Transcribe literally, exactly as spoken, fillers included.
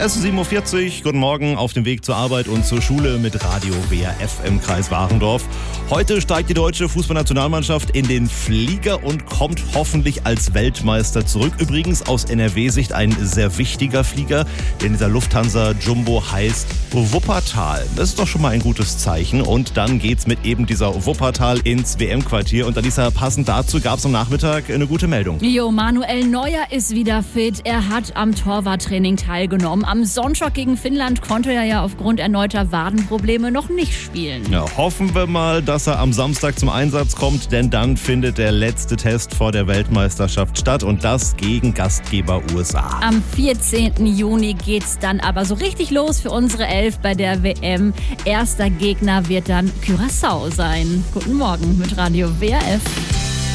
Es ist sieben Uhr vierzig, guten Morgen auf dem Weg zur Arbeit und zur Schule mit Radio W R F im Kreis Warendorf. Heute steigt die deutsche Fußballnationalmannschaft in den Flieger und kommt hoffentlich als Weltmeister zurück. Übrigens aus N R W-Sicht ein sehr wichtiger Flieger, denn dieser Lufthansa-Jumbo heißt Wuppertal. Das ist doch schon mal ein gutes Zeichen. Und dann geht's mit eben dieser Wuppertal ins W M-Quartier. Und Alisa, passend dazu gab es am Nachmittag eine gute Meldung. Jo, Manuel Neuer ist wieder fit. Er hat am Torwarttraining teilgenommen. Am Sonntag gegen Finnland konnte er ja aufgrund erneuter Wadenprobleme noch nicht spielen. Ja, hoffen wir mal, dass er am Samstag zum Einsatz kommt, denn dann findet der letzte Test vor der Weltmeisterschaft statt und das gegen Gastgeber U S A. Am vierzehnten Juni geht's dann aber so richtig los für unsere Elf bei der W M. Erster Gegner wird dann Curaçao sein. Guten Morgen mit Radio W R F.